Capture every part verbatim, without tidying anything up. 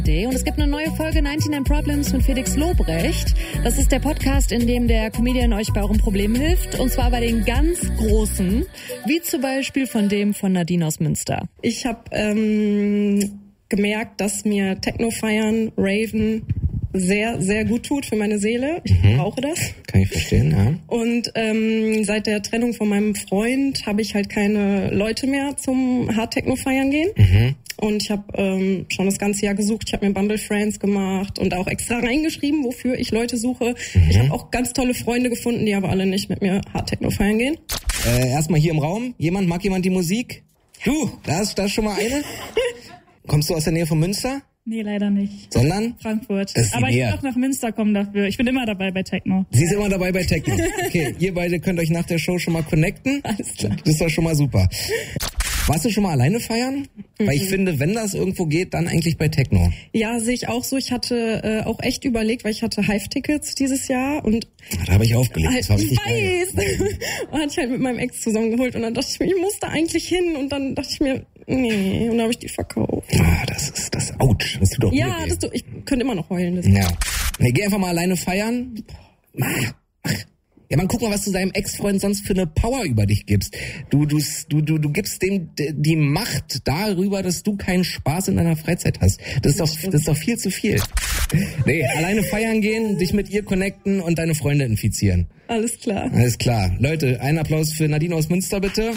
Und es gibt eine neue Folge neunundneunzig Problems mit Felix Lobrecht. Das ist der Podcast, in dem der Comedian euch bei euren Problemen hilft. Und zwar bei den ganz Großen, wie zum Beispiel von dem von Nadine aus Münster. Ich habe ähm, gemerkt, dass mir Techno feiern, Raven sehr, sehr gut tut für meine Seele. Ich mhm. brauche das. Kann ich verstehen, ja. Und ähm, seit der Trennung von meinem Freund habe ich halt keine Leute mehr zum Hard-Techno feiern gehen. Mhm. Und ich habe ähm, schon das ganze Jahr gesucht. Ich habe mir Bumble Friends gemacht und auch extra reingeschrieben, wofür ich Leute suche. Mhm. Ich habe auch ganz tolle Freunde gefunden, die aber alle nicht mit mir Hard-Techno feiern gehen. Äh, erstmal hier im Raum. Jemand, mag jemand die Musik? Du, da ist, da ist schon mal eine. Kommst du aus der Nähe von Münster? Nee, leider nicht. Sondern? Frankfurt. Das ist aber ich näher. will auch nach Münster kommen dafür. Ich bin immer dabei bei Techno. Sie ist immer dabei bei Techno. Okay, ihr beide könnt euch nach der Show schon mal connecten. Alles klar. Das ist doch schon mal super. Warst du schon mal alleine feiern? Mhm. Weil ich finde, wenn das irgendwo geht, dann eigentlich bei Techno. Ja, sehe ich auch so. Ich hatte äh, auch echt überlegt, weil ich hatte Hive-Tickets dieses Jahr und Ach, da habe ich aufgelegt. Halt, das war ich weiß. Geil. Und hatte ich halt mit meinem Ex zusammengeholt und dann dachte ich mir, ich muss da eigentlich hin und dann dachte ich mir, nee, und dann habe ich die verkauft. Ah, das ist das Autsch. Das tut doch Ja, weh. das tut, ich könnte immer noch heulen. Das ja. Nee, geh einfach mal alleine feiern. Ach. Ja, man, guck mal, was du deinem Ex-Freund sonst für eine Power über dich gibst. Du, du, du, du, du gibst dem die Macht darüber, dass du keinen Spaß in deiner Freizeit hast. Das ist doch, das ist doch viel zu viel. Nee, alleine feiern gehen, dich mit ihr connecten und deine Freunde infizieren. Alles klar. Alles klar. Leute, einen Applaus für Nadine aus Münster, bitte.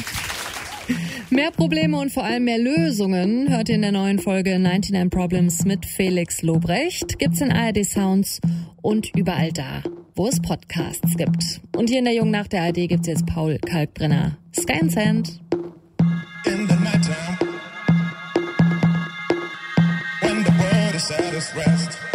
Mehr Probleme und vor allem mehr Lösungen hört ihr in der neuen Folge neunundneunzig Problems mit Felix Lobrecht. Gibt's in A R D Sounds und überall da, wo es Podcasts gibt. Und hier in der Jungen Nacht der A R D gibt's jetzt Paul Kalkbrenner. Sky and Sand. In the nighttime, when the world is at its rest.